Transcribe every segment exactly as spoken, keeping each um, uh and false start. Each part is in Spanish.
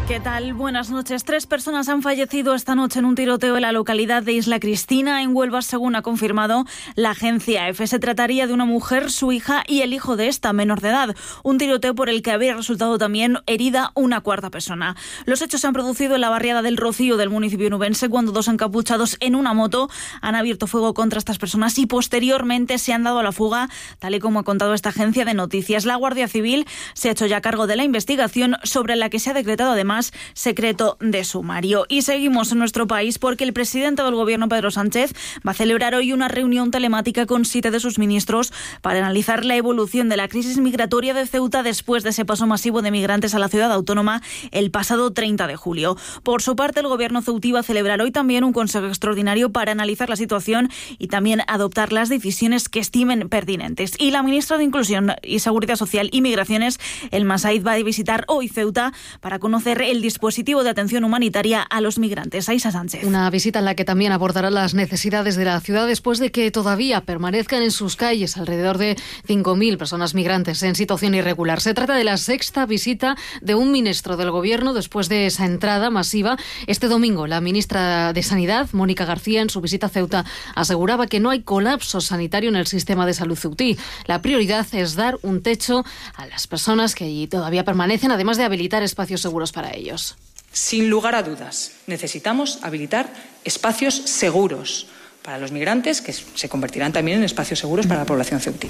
¿Qué tal? Buenas noches. Tres personas han fallecido esta noche en un tiroteo en la localidad de Isla Cristina, en Huelva, según ha confirmado la agencia EFE. Se trataría de una mujer, su hija y el hijo de esta, menor de edad. Un tiroteo por el que habría resultado también herida una cuarta persona. Los hechos se han producido en la barriada del Rocío del municipio nubense, cuando dos encapuchados en una moto han abierto fuego contra estas personas y posteriormente se han dado a la fuga, tal y como ha contado esta agencia de noticias. La Guardia Civil se ha hecho ya cargo de la investigación, sobre la que se ha decretado además secreto de sumario. Y seguimos en nuestro país porque el presidente del gobierno, Pedro Sánchez, va a celebrar hoy una reunión telemática con siete de sus ministros para analizar la evolución de la crisis migratoria de Ceuta después de ese paso masivo de migrantes a la ciudad autónoma el pasado treinta de julio. Por su parte, el gobierno ceutí va a celebrar hoy también un consejo extraordinario para analizar la situación y también adoptar las decisiones que estimen pertinentes. Y la ministra de Inclusión y Seguridad Social y Migraciones, Elma Said, va a visitar hoy Ceuta para conocer el dispositivo de atención humanitaria a los migrantes. Aisha Sánchez. Una visita en la que también abordará las necesidades de la ciudad después de que todavía permanezcan en sus calles alrededor de cinco mil personas migrantes en situación irregular. Se trata de la sexta visita de un ministro del Gobierno después de esa entrada masiva. Este domingo, la ministra de Sanidad, Mónica García, en su visita a Ceuta, aseguraba que no hay colapso sanitario en el sistema de salud ceutí. La prioridad es dar un techo a las personas que allí todavía permanecen, además de habilitar espacios seguros para ellos. Sin lugar a dudas, necesitamos habilitar espacios seguros para los migrantes, que se convertirán también en espacios seguros para la población ceutí.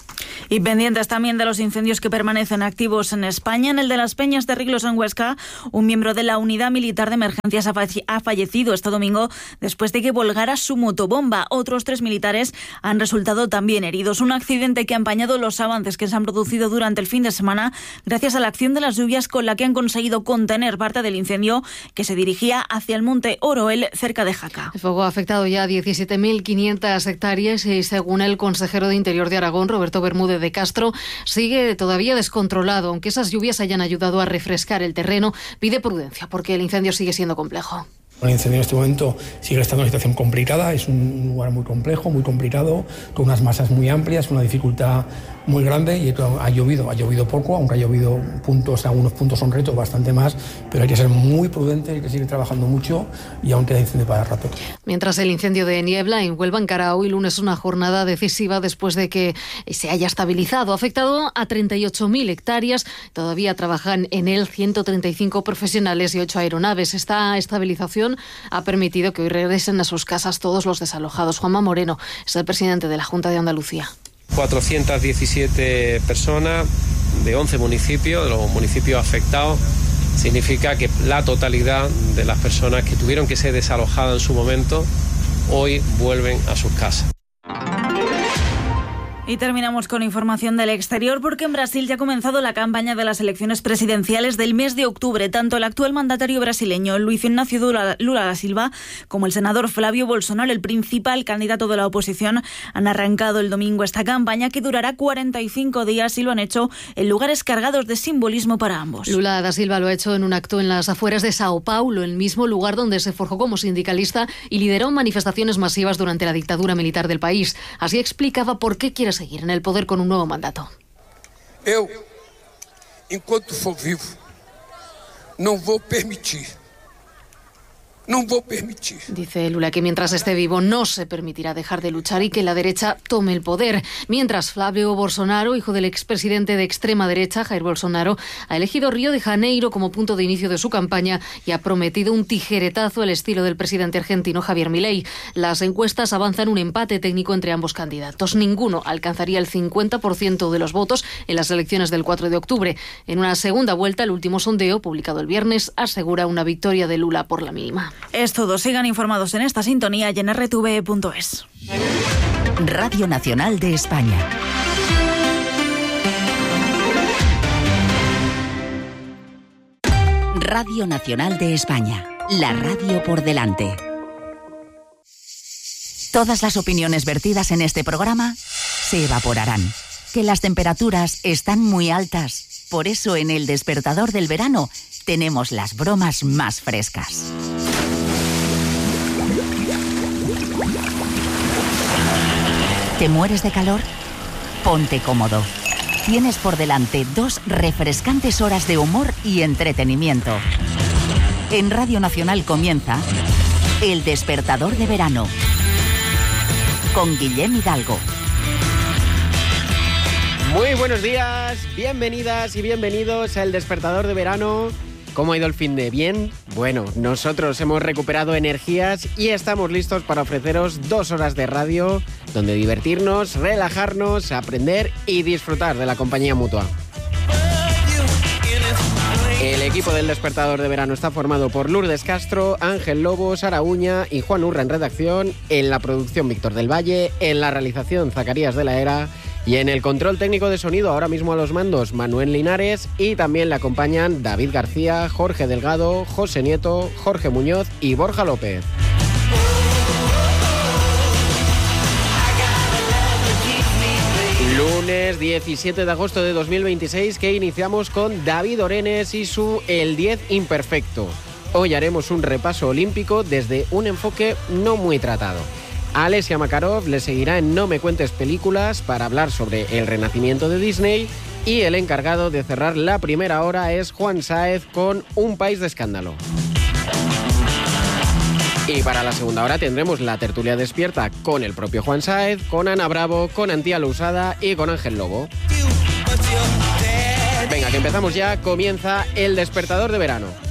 Y pendientes también de los incendios que permanecen activos en España. En el de las Peñas de Riglos, en Huesca, un miembro de la Unidad Militar de Emergencias ha fallecido este domingo después de que volgara su motobomba. Otros tres militares han resultado también heridos. Un accidente que ha empañado los avances que se han producido durante el fin de semana gracias a la acción de las lluvias, con la que han conseguido contener parte del incendio que se dirigía hacia el monte Oroel, cerca de Jaca. El fuego ha afectado ya diecisiete mil quinientas hectáreas y, según el consejero de Interior de Aragón, Roberto Bermúdez de Castro, sigue todavía descontrolado. Aunque esas lluvias hayan ayudado a refrescar el terreno, pide prudencia porque el incendio sigue siendo complejo. El incendio en este momento sigue estando en una situación complicada, es un lugar muy complejo, muy complicado, con unas masas muy amplias, una dificultad muy grande, y ha llovido, ha llovido poco, aunque ha llovido puntos, algunos puntos son retos, bastante más, pero hay que ser muy prudente, hay que seguir trabajando mucho y aún queda incendio para rato. Mientras el incendio de niebla en Huelva encara hoy lunes una jornada decisiva después de que se haya estabilizado. Ha afectado a treinta y ocho mil hectáreas, todavía trabajan en él ciento treinta y cinco profesionales y ocho aeronaves. Esta estabilización ha permitido que hoy regresen a sus casas todos los desalojados. Juanma Moreno es el presidente de la Junta de Andalucía. cuatrocientas diecisiete personas de once municipios, de los municipios afectados. Significa que la totalidad de las personas que tuvieron que ser desalojadas en su momento hoy vuelven a sus casas. Y terminamos con información del exterior, porque en Brasil ya ha comenzado la campaña de las elecciones presidenciales del mes de octubre. Tanto el actual mandatario brasileño Luiz Inácio Lula, Lula da Silva como el senador Flávio Bolsonaro, el principal candidato de la oposición, han arrancado el domingo esta campaña, que durará cuarenta y cinco días, y lo han hecho en lugares cargados de simbolismo para ambos. Lula da Silva lo ha hecho en un acto en las afueras de Sao Paulo, el mismo lugar donde se forjó como sindicalista y lideró manifestaciones masivas durante la dictadura militar del país. Así explicaba por qué quiere seguir en el poder con un nuevo mandato. Eu, enquanto for vivo, não vou permitir. No voy a permitir. Dice Lula que mientras esté vivo no se permitirá dejar de luchar y que la derecha tome el poder. Mientras, Flávio Bolsonaro, hijo del expresidente de extrema derecha, Jair Bolsonaro, ha elegido Río de Janeiro como punto de inicio de su campaña y ha prometido un tijeretazo al estilo del presidente argentino Javier Milei. Las encuestas avanzan un empate técnico entre ambos candidatos. Ninguno alcanzaría el cincuenta por ciento de los votos en las elecciones del cuatro de octubre. En una segunda vuelta, el último sondeo, publicado el viernes, asegura una victoria de Lula por la mínima. Es todo. Sigan informados en esta sintonía y en erre te ve punto es. Radio Nacional de España. Radio Nacional de España. La radio por delante. Todas las opiniones vertidas en este programa se evaporarán. Que las temperaturas están muy altas. Por eso en El Despertador del Verano tenemos las bromas más frescas. ¿Te mueres de calor? Ponte cómodo. Tienes por delante dos refrescantes horas de humor y entretenimiento. En Radio Nacional comienza El Despertador de Verano con Guillem Hidalgo. Muy buenos días, bienvenidas y bienvenidos a El Despertador de Verano. ¿Cómo ha ido el fin de? ¿Bien? Bueno, nosotros hemos recuperado energías y estamos listos para ofreceros dos horas de radio donde divertirnos, relajarnos, aprender y disfrutar de la compañía mutua. El equipo del Despertador de Verano está formado por Lourdes Castro, Ángel Lobo, Sara Uña y Juan Urra en redacción, en la producción Víctor del Valle, en la realización Zacarías de la Era y en el control técnico de sonido ahora mismo a los mandos Manuel Linares, y también le acompañan David García, Jorge Delgado, José Nieto, Jorge Muñoz y Borja López. Lunes diecisiete de agosto de dos mil veintiséis, que iniciamos con David Orenes y su El diez imperfecto. Hoy haremos un repaso olímpico desde un enfoque no muy tratado. Alessia Makarov le seguirá en No me cuentes películas para hablar sobre el renacimiento de Disney, y el encargado de cerrar la primera hora es Juan Sáez con Un país de escándalo. Y para la segunda hora tendremos la tertulia despierta con el propio Juan Sáez, con Ana Bravo, con Antía Lousada y con Ángel Lobo. Venga, que empezamos ya, comienza El Despertador de Verano.